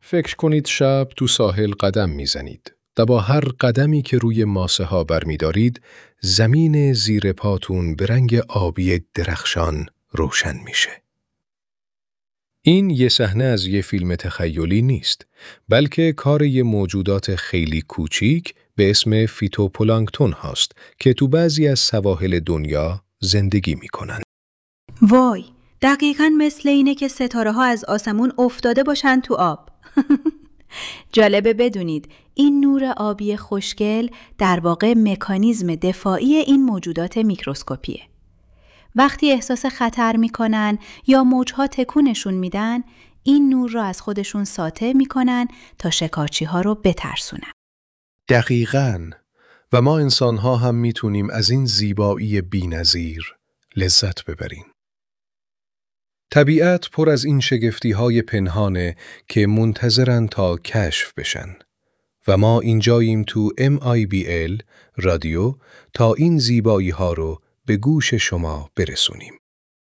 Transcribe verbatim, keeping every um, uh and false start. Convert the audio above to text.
فکر کنید شب تو ساحل قدم میزنید و با هر قدمی که روی ماسه ها برمیدارید، زمین زیر پاتون به رنگ آبی درخشان روشن میشه. این یه صحنه از یه فیلم تخیلی نیست، بلکه کار یه موجودات خیلی کوچیک به اسم فیتوپلانکتون هاست که تو بعضی از سواحل دنیا زندگی میکنن. وای، دقیقاً مثل اینه که ستاره ها از آسمون افتاده باشن تو آب. جالبه بدونید این نور آبی خوشگل در واقع مکانیزم دفاعی این موجودات میکروسکوپیه. وقتی احساس خطر میکنن یا موجها تکونشون میدن، این نور را از خودشون ساطع میکنن تا شکارچی ها رو بترسونن. دقیقاً. و ما انسان‌ها هم میتونیم از این زیبایی بی‌نظیر لذت ببریم. طبیعت پر از این شگفتی‌های پنهانه که منتظرن تا کشف بشن و ما اینجاییم تو ام آی بی ال رادیو تا این زیبایی‌ها رو به گوش شما برسونیم.